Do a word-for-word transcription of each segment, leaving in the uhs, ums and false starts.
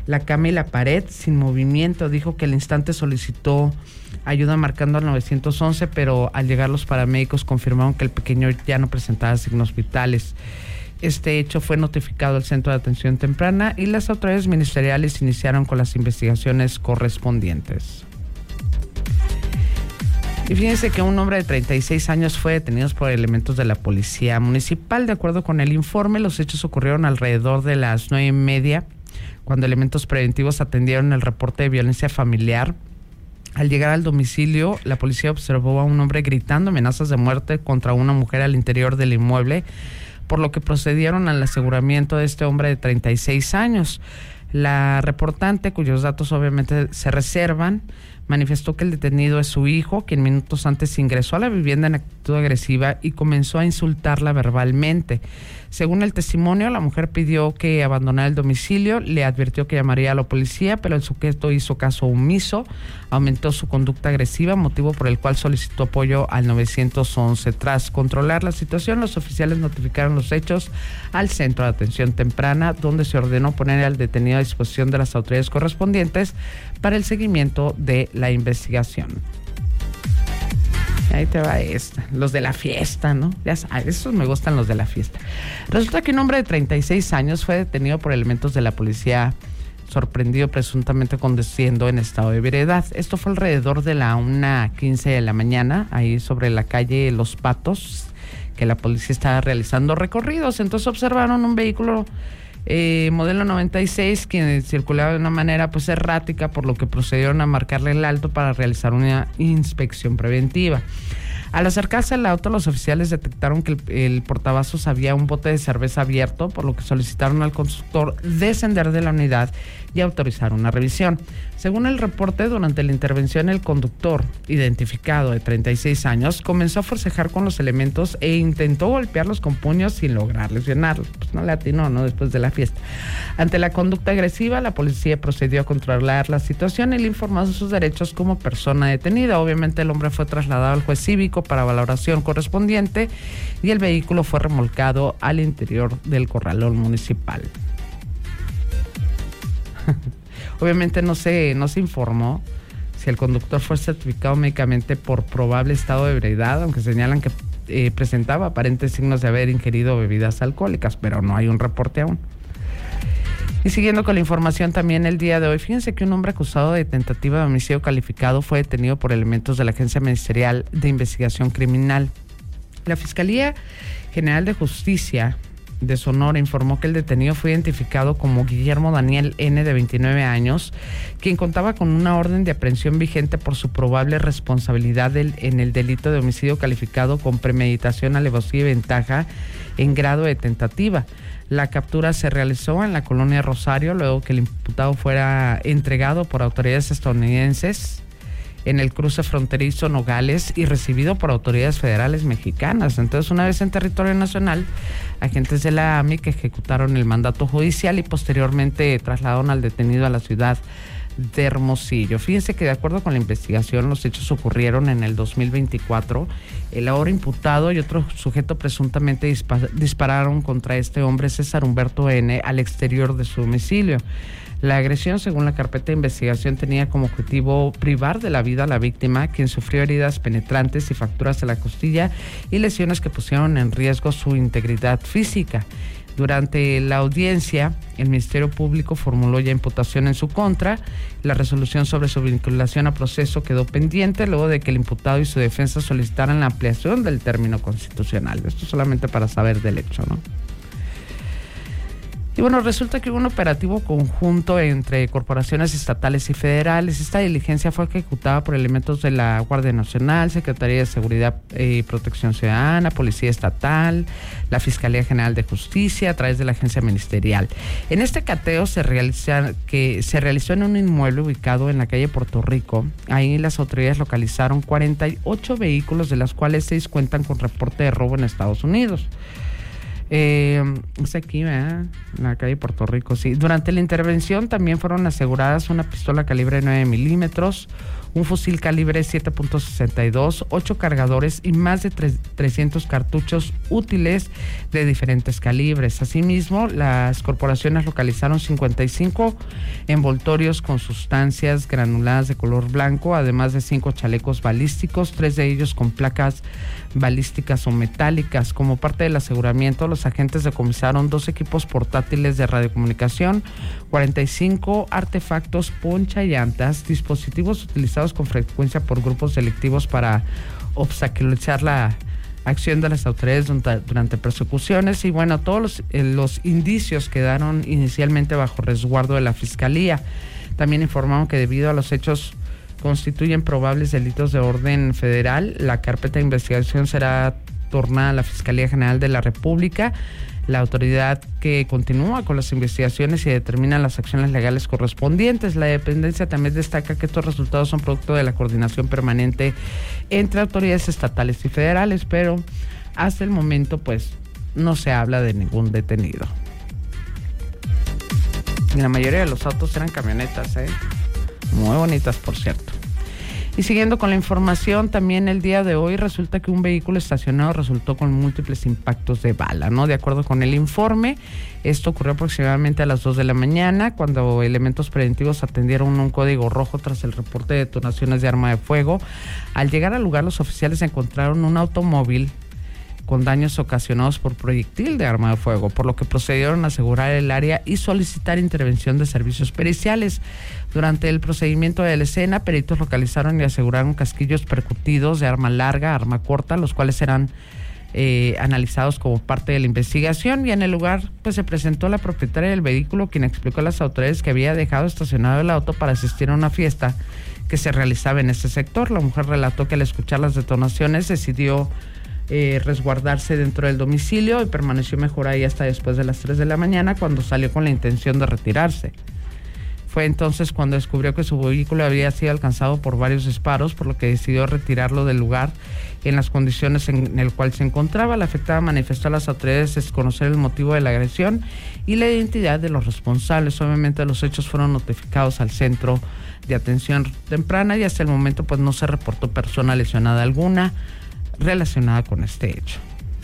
la cama y la pared sin movimiento. Dijo que al instante solicitó ayuda marcando al nueve once, pero al llegar los paramédicos confirmaron que el pequeño ya no presentaba signos vitales. Este hecho fue notificado al Centro de Atención Temprana y las autoridades ministeriales iniciaron con las investigaciones correspondientes. Y fíjense que un hombre de treinta y seis años fue detenido por elementos de la policía municipal. De acuerdo con el informe, los hechos ocurrieron alrededor de las nueve y media, cuando elementos preventivos atendieron el reporte de violencia familiar. Al llegar al domicilio, la policía observó a un hombre gritando amenazas de muerte contra una mujer al interior del inmueble, por lo que procedieron al aseguramiento de este hombre de treinta y seis años. La reportante, cuyos datos obviamente se reservan, manifestó que el detenido es su hijo, quien minutos antes ingresó a la vivienda en actitud agresiva y comenzó a insultarla verbalmente. Según el testimonio, la mujer pidió que abandonara el domicilio, le advirtió que llamaría a la policía, pero el sujeto hizo caso omiso, aumentó su conducta agresiva, motivo por el cual solicitó apoyo al nueve once. Tras controlar la situación, los oficiales notificaron los hechos al Centro de Atención Temprana, donde se ordenó poner al detenido a disposición de las autoridades correspondientes para el seguimiento de la investigación. Ahí te va esta, los de la fiesta, ¿no? Ya sabes, esos me gustan, los de la fiesta. Resulta que un hombre de treinta y seis años fue detenido por elementos de la policía, sorprendido presuntamente conduciendo en estado de ebriedad. Esto fue alrededor de la una quince de la mañana, ahí sobre la calle Los Patos, que la policía estaba realizando recorridos. Entonces observaron un vehículo Eh, modelo noventa y seis, quien circulaba de una manera pues errática, por lo que procedieron a marcarle el alto para realizar una inspección preventiva. Al acercarse al auto, los oficiales detectaron que el, el portavasos había un bote de cerveza abierto, por lo que solicitaron al conductor descender de la unidad y autorizar una revisión. Según el reporte, durante la intervención, el conductor, identificado de treinta y seis años, comenzó a forcejar con los elementos e intentó golpearlos con puños sin lograr lesionarlos. Pues no le atinó, ¿no? Después de la fiesta. Ante la conducta agresiva, la policía procedió a controlar la situación y le informó de sus derechos como persona detenida. Obviamente, el hombre fue trasladado al juez cívico para valoración correspondiente y el vehículo fue remolcado al interior del corralón municipal. Obviamente no se, no se informó si el conductor fue certificado médicamente por probable estado de ebriedad, aunque señalan que eh, presentaba aparentes signos de haber ingerido bebidas alcohólicas, pero no hay un reporte aún. Y siguiendo con la información también el día de hoy, fíjense que un hombre acusado de tentativa de homicidio calificado fue detenido por elementos de la Agencia Ministerial de Investigación Criminal. La Fiscalía General de Justicia de Sonora informó que el detenido fue identificado como Guillermo Daniel N., de veintinueve años, quien contaba con una orden de aprehensión vigente por su probable responsabilidad del, en el delito de homicidio calificado con premeditación, alevosía y ventaja en grado de tentativa. La captura se realizó en la colonia Rosario luego que el imputado fuera entregado por autoridades estadounidenses en el cruce fronterizo Nogales y recibido por autoridades federales mexicanas. Entonces, una vez en territorio nacional, agentes de la A M I que ejecutaron el mandato judicial y posteriormente trasladaron al detenido a la ciudad de Hermosillo. Fíjense que de acuerdo con la investigación, los hechos ocurrieron en el dos mil veinticuatro. El ahora imputado y otro sujeto presuntamente dispa- dispararon contra este hombre, César Humberto N., al exterior de su domicilio. La agresión, según la carpeta de investigación, tenía como objetivo privar de la vida a la víctima, quien sufrió heridas penetrantes y fracturas de la costilla y lesiones que pusieron en riesgo su integridad física. Durante la audiencia, el Ministerio Público formuló ya imputación en su contra. La resolución sobre su vinculación a proceso quedó pendiente luego de que el imputado y su defensa solicitaran la ampliación del término constitucional. Esto solamente para saber del hecho, ¿no? Y bueno, resulta que hubo un operativo conjunto entre corporaciones estatales y federales. Esta diligencia fue ejecutada por elementos de la Guardia Nacional, Secretaría de Seguridad y Protección Ciudadana, Policía Estatal, la Fiscalía General de Justicia, a través de la agencia ministerial. En este cateo se realiza, que se realizó en un inmueble ubicado en la calle Puerto Rico. Ahí las autoridades localizaron cuarenta y ocho vehículos, de las cuales seis cuentan con reporte de robo en Estados Unidos. Eh, es aquí, ¿verdad? En la calle Puerto Rico, sí. Durante la intervención también fueron aseguradas una pistola calibre nueve milímetros, un fusil calibre siete punto sesenta y dos, ocho cargadores y más de trescientos cartuchos útiles de diferentes calibres. Asimismo, las corporaciones localizaron cincuenta y cinco envoltorios con sustancias granuladas de color blanco, además de cinco chalecos balísticos, tres de ellos con placas balísticas o metálicas. Como parte del aseguramiento, los agentes decomisaron dos equipos portátiles de radiocomunicación, cuarenta y cinco artefactos ponchallantas, dispositivos utilizados con frecuencia por grupos delictivos para obstaculizar la acción de las autoridades durante persecuciones, y bueno, todos los, eh, los indicios quedaron inicialmente bajo resguardo de la Fiscalía. También informaron que debido a los hechos constituyen probables delitos de orden federal, la carpeta de investigación será tornada a la Fiscalía General de la República, la autoridad que continúa con las investigaciones y determina las acciones legales correspondientes. La dependencia también destaca que estos resultados son producto de la coordinación permanente entre autoridades estatales y federales, pero hasta el momento pues no se habla de ningún detenido. Y la mayoría de los autos eran camionetas, ¿eh? Muy bonitas, por cierto. Y siguiendo con la información, también el día de hoy resulta que un vehículo estacionado resultó con múltiples impactos de bala, ¿no? De acuerdo con el informe, esto ocurrió aproximadamente a las dos de la mañana, cuando elementos preventivos atendieron un código rojo tras el reporte de detonaciones de arma de fuego. Al llegar al lugar, los oficiales encontraron un automóvil con daños ocasionados por proyectil de arma de fuego, por lo que procedieron a asegurar el área y solicitar intervención de servicios periciales. Durante el procedimiento de la escena, peritos localizaron y aseguraron casquillos percutidos de arma larga, arma corta, los cuales serán eh, analizados como parte de la investigación, y en el lugar pues se presentó la propietaria del vehículo, quien explicó a las autoridades que había dejado estacionado el auto para asistir a una fiesta que se realizaba en ese sector. La mujer relató que al escuchar las detonaciones decidió Eh, resguardarse dentro del domicilio y permaneció mejor ahí hasta después de las tres de la mañana, cuando salió con la intención de retirarse. Fue entonces cuando descubrió que su vehículo había sido alcanzado por varios disparos, por lo que decidió retirarlo del lugar en las condiciones en el cual se encontraba. La afectada manifestó a las autoridades desconocer el motivo de la agresión y la identidad de los responsables. Obviamente los hechos fueron notificados al centro de atención temprana y hasta el momento pues no se reportó persona lesionada alguna relacionada con este hecho.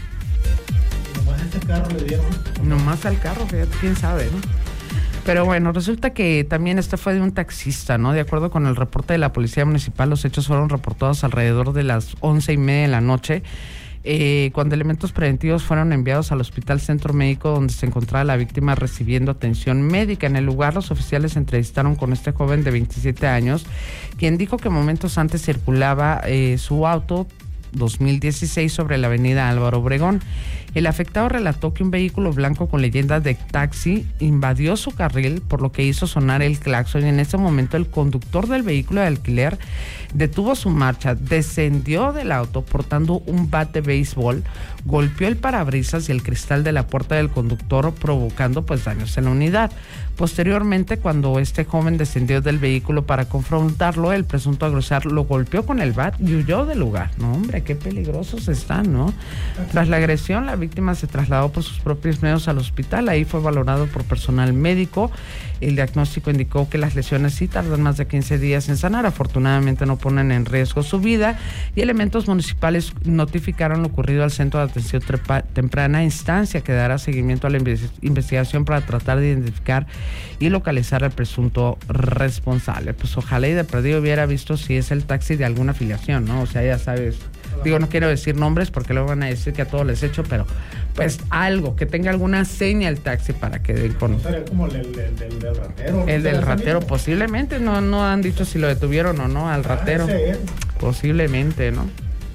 Nomás este carro le dieron. Nomás al carro, fíjate, quién sabe, ¿no? Pero bueno, resulta que también este fue de un taxista, ¿no? De acuerdo con el reporte de la Policía Municipal, los hechos fueron reportados alrededor de las once y media de la noche, eh, cuando elementos preventivos fueron enviados al Hospital Centro Médico, donde se encontraba la víctima recibiendo atención médica. En el lugar, los oficiales se entrevistaron con este joven de veintisiete años, quien dijo que momentos antes circulaba eh, su auto dos mil dieciséis sobre la avenida Álvaro Obregón. El afectado relató que un vehículo blanco con leyenda de taxi invadió su carril, por lo que hizo sonar el claxon, y en ese momento el conductor del vehículo de alquiler detuvo su marcha, descendió del auto portando un bat de béisbol, golpeó el parabrisas y el cristal de la puerta del conductor, provocando pues daños en la unidad. Posteriormente, cuando este joven descendió del vehículo para confrontarlo, el presunto agresor lo golpeó con el bat y huyó del lugar. No, hombre, qué peligrosos están, ¿no? Tras la agresión, la víctima se trasladó por sus propios medios al hospital. Ahí fue valorado por personal médico. El diagnóstico indicó que las lesiones sí tardan más de quince días en sanar. Afortunadamente no ponen en riesgo su vida, y elementos municipales notificaron lo ocurrido al Centro de Atención Temprana, instancia que dará seguimiento a la investigación para tratar de identificar y localizar al presunto responsable. Pues ojalá y de perdido hubiera visto si es el taxi de alguna afiliación, ¿no? O sea, ya sabes, digo, no quiero decir nombres porque luego van a decir que a todos les he hecho, pero pues algo, que tenga alguna seña el taxi para que den con... ¿Sería como el, el, el, el del ratero? El del ratero, posiblemente, no, no han dicho si lo detuvieron o no al ratero. Ah, ese es. Posiblemente, ¿no?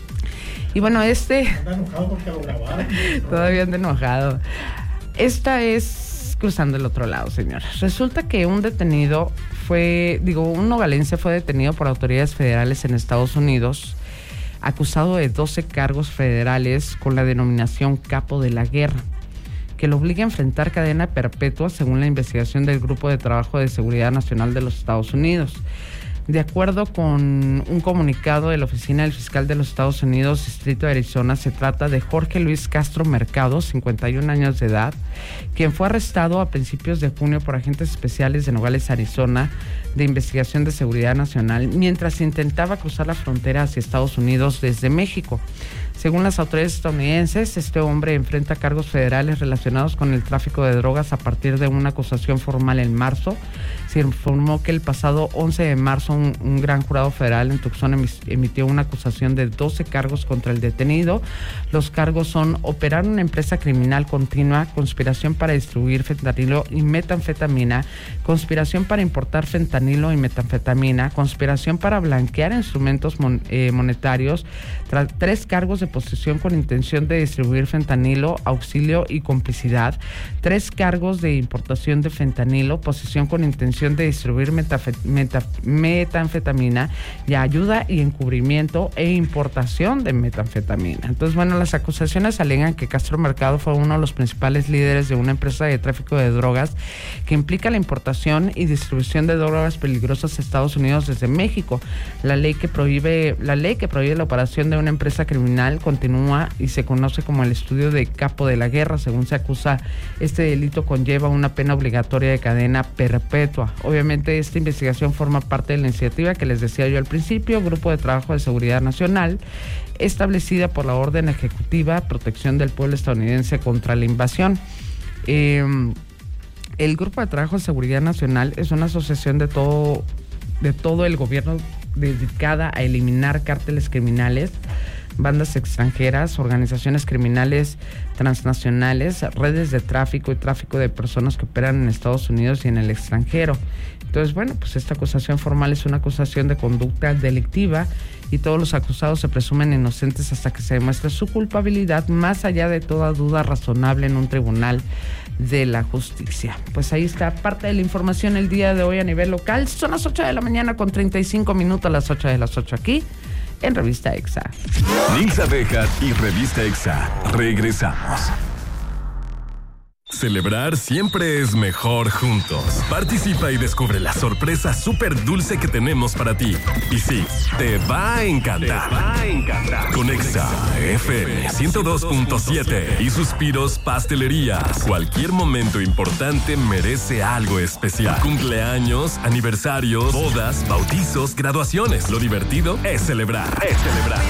Y bueno, este... Anda enojado porque lo grabaron. Todavía anda enojado. Esta es cruzando el otro lado, señores. Resulta que un detenido fue, digo, un nogalense fue detenido por autoridades federales en Estados Unidos, acusado de doce cargos federales con la denominación capo de la guerra, que lo obliga a enfrentar cadena perpetua según la investigación del Grupo de Trabajo de Seguridad Nacional de los Estados Unidos. De acuerdo con un comunicado de la Oficina del Fiscal de los Estados Unidos, Distrito de Arizona, se trata de Jorge Luis Castro Mercado, cincuenta y un años de edad, quien fue arrestado a principios de junio por agentes especiales de Nogales, Arizona, de Investigación de Seguridad Nacional, mientras intentaba cruzar la frontera hacia Estados Unidos desde México. Según las autoridades estadounidenses, este hombre enfrenta cargos federales relacionados con el tráfico de drogas a partir de una acusación formal en marzo. Se informó que el pasado once de marzo un, un gran jurado federal en Tucson emitió una acusación de doce cargos contra el detenido. Los cargos son operar una empresa criminal continua, conspiración para distribuir fentanilo y metanfetamina, conspiración para importar fentanilo y metanfetamina, conspiración para blanquear instrumentos mon, eh, monetarios, tra- tres cargos de posesión con intención de distribuir fentanilo, auxilio y complicidad, tres cargos de importación de fentanilo, posesión con intención de distribuir metafe- meta- metanfetamina y ayuda y encubrimiento e importación de metanfetamina. Entonces, bueno, las acusaciones alegan que Castro Mercado fue uno de los principales líderes de una empresa de tráfico de drogas que implica la importación y distribución de drogas peligrosas a Estados Unidos desde México. La ley que prohíbe, la ley que prohíbe la operación de una empresa criminal continúa y se conoce como el estudio de capo de la guerra. Según se acusa, este delito conlleva una pena obligatoria de cadena perpetua. Obviamente, esta investigación forma parte de la iniciativa que les decía yo al principio, Grupo de Trabajo de Seguridad Nacional, establecida por la Orden Ejecutiva Protección del Pueblo Estadounidense contra la Invasión. Eh, el Grupo de Trabajo de Seguridad Nacional es una asociación de todo, de todo el gobierno dedicada a eliminar cárteles criminales, bandas extranjeras, organizaciones criminales transnacionales, redes de tráfico y tráfico de personas que operan en Estados Unidos y en el extranjero. Entonces, bueno, pues esta acusación formal es una acusación de conducta delictiva y todos los acusados se presumen inocentes hasta que se demuestre su culpabilidad, más allá de toda duda razonable en un tribunal de la justicia. Pues ahí está parte de la información el día de hoy a nivel local. Son las ocho de la mañana con treinta y cinco minutos, a las ocho de las ocho aquí en Revista Exa. Nilsa Bejar y Revista Exa. Regresamos. Celebrar siempre es mejor juntos. Participa y descubre la sorpresa súper dulce que tenemos para ti. Y sí, te va a encantar. Te va a encantar. Con Exa F M ciento dos punto siete y Suspiros Pastelerías. Cualquier momento importante merece algo especial. Cumpleaños, aniversarios, bodas, bautizos, graduaciones. Lo divertido es celebrar. Es celebrar.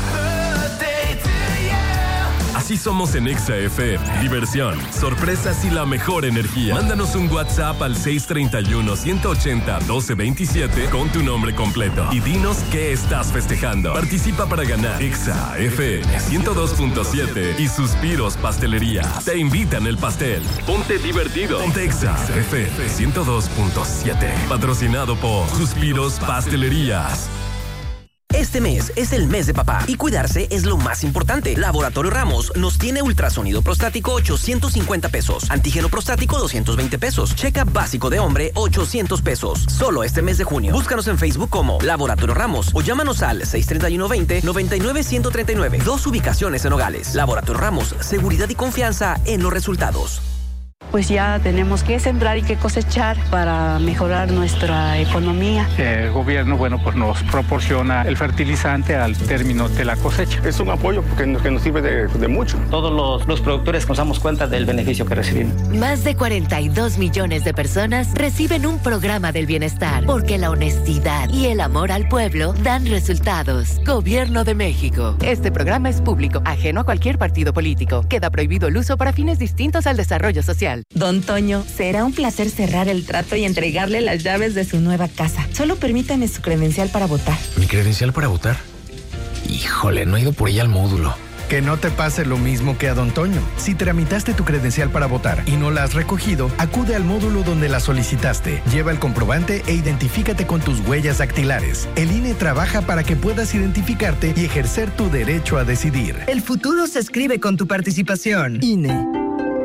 Así somos en Exa F M. Diversión, sorpresas y la mejor energía. Mándanos un WhatsApp al seis treinta y uno, ciento ochenta, doce veintisiete con tu nombre completo y dinos qué estás festejando. Participa para ganar Exa F M ciento dos punto siete y Suspiros Pastelería. Te invitan el pastel. Ponte divertido. Ponte Exa F M ciento dos punto siete. Patrocinado por Suspiros Pastelerías. Este mes es el mes de papá y cuidarse es lo más importante. Laboratorio Ramos nos tiene ultrasonido prostático ochocientos cincuenta pesos, antígeno prostático doscientos veinte pesos, check-up básico de hombre ochocientos pesos. Solo este mes de junio. Búscanos en Facebook como Laboratorio Ramos o llámanos al seis treinta y uno, veinte, noventa y nueve, ciento treinta y nueve. Dos ubicaciones en Nogales. Laboratorio Ramos, seguridad y confianza en los resultados. Pues ya tenemos que sembrar y que cosechar para mejorar nuestra economía. El gobierno, bueno, pues nos proporciona el fertilizante al término de la cosecha. Es un apoyo porque nos, que nos sirve de, de mucho. Todos los, los productores nos damos cuenta del beneficio que recibimos. Más de cuarenta y dos millones de personas reciben un programa del bienestar porque la honestidad y el amor al pueblo dan resultados. Gobierno de México. Este programa es público, ajeno a cualquier partido político. Queda prohibido el uso para fines distintos al desarrollo social. Don Toño, será un placer cerrar el trato y entregarle las llaves de su nueva casa. Solo permítame su credencial para votar. ¿Mi credencial para votar? Híjole, no he ido por ella al módulo. Que no te pase lo mismo que a Don Toño. Si tramitaste tu credencial para votar y no la has recogido, acude al módulo donde la solicitaste. Lleva el comprobante e identifícate con tus huellas dactilares. El I N E trabaja para que puedas identificarte y ejercer tu derecho a decidir. El futuro se escribe con tu participación. I N E.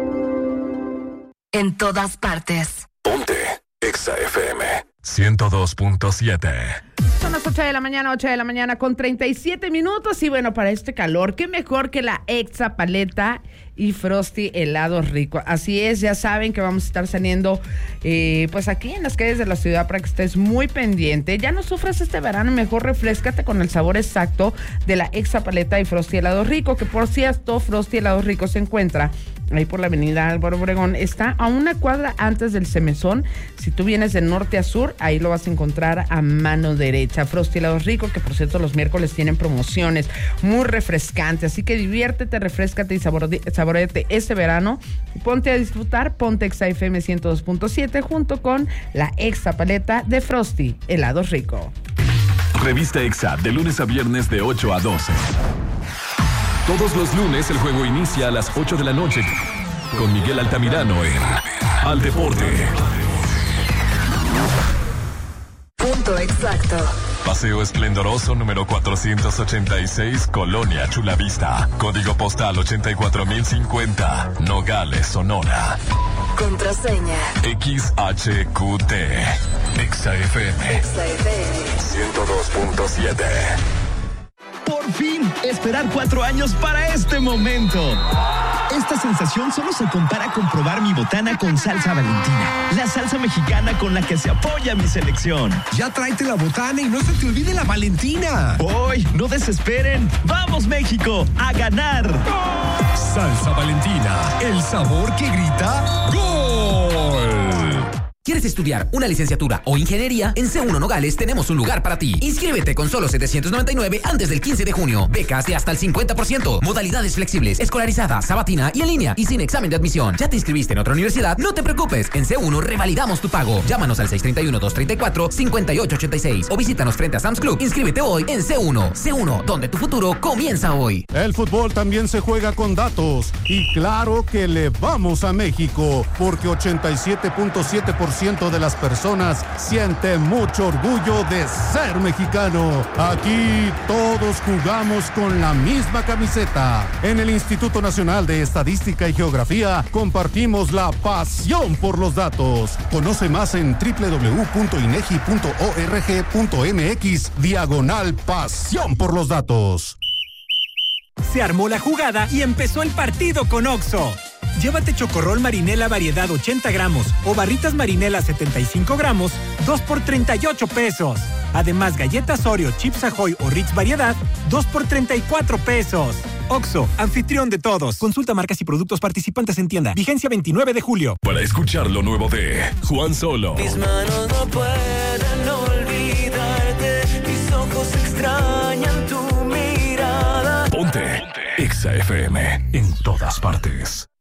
En todas partes. Ponte Exa F M ciento dos punto siete. Son las ocho de la mañana, ocho de la mañana con treinta y siete minutos. Y bueno, para este calor, qué mejor que la Exa Paleta y Frosty helado rico. Así es, ya saben que vamos a estar saliendo eh, pues aquí en las calles de la ciudad para que estés muy pendiente. Ya no sufras este verano, mejor refréscate con el sabor exacto de la Exa Paleta y Frosty helado rico, que por cierto, Frosty helado rico se encuentra ahí por la avenida Álvaro Obregón, está a una cuadra antes del Semezón. Si tú vienes de norte a sur, ahí lo vas a encontrar a mano derecha. Frosty helado rico, que por cierto los miércoles tienen promociones muy refrescantes, así que diviértete, refréscate y saboreate este verano. Ponte a disfrutar, ponte Exa F M ciento dos punto siete junto con la Exa Paleta de Frosty helado rico. Revista Exa, de lunes a viernes de ocho a doce. Todos los lunes el juego inicia a las ocho de la noche con Miguel Altamirano en Al Deporte. Punto exacto. Paseo Esplendoroso número cuatrocientos ochenta y seis, Colonia Chulavista. Código postal ochenta y cuatro mil cincuenta, Nogales, Sonora. Contraseña X H Q T. Exa F M. Exa F M ciento dos punto siete. Por fin, esperar cuatro años para este momento. Esta sensación solo se compara con probar mi botana con salsa Valentina, la salsa mexicana con la que se apoya mi selección. Ya tráete la botana y no se te olvide la Valentina. Voy, no desesperen. ¡Vamos, México, a ganar! Salsa Valentina, el sabor que grita ¡Gol! ¿Quieres estudiar una licenciatura o ingeniería? En C uno Nogales tenemos un lugar para ti. Inscríbete con solo setecientos noventa y nueve antes del quince de junio. Becas de hasta el cincuenta por ciento. Modalidades flexibles, escolarizada, sabatina y en línea y sin examen de admisión. ¿Ya te inscribiste en otra universidad? No te preocupes. En C uno revalidamos tu pago. Llámanos al seis tres uno, dos tres cuatro, cinco ocho ocho seis o visítanos frente a Sam's Club. Inscríbete hoy en C uno. C uno, donde tu futuro comienza hoy. El fútbol también se juega con datos. Y claro que le vamos a México, porque ochenta y siete punto siete por ciento de las personas siente mucho orgullo de ser mexicano. Aquí todos jugamos con la misma camiseta. En el Instituto Nacional de Estadística y Geografía compartimos la pasión por los datos. Conoce más en doble u doble u doble u punto inegi punto org punto mx diagonal pasión por los datos. Se armó la jugada y empezó el partido con Oxxo. Llévate chocorrol marinela variedad ochenta gramos o barritas marinela setenta y cinco gramos, dos por treinta y ocho pesos. Además, galletas Oreo, Chips Ahoy o Ritz variedad, dos por treinta y cuatro pesos. Oxxo, anfitrión de todos. Consulta marcas y productos participantes en tienda. Vigencia veintinueve de julio. Para escuchar lo nuevo de Juan Solo. Mis manos no pueden olvidarte, mis ojos extrañan tu mirada. Ponte Exa F M en todas partes.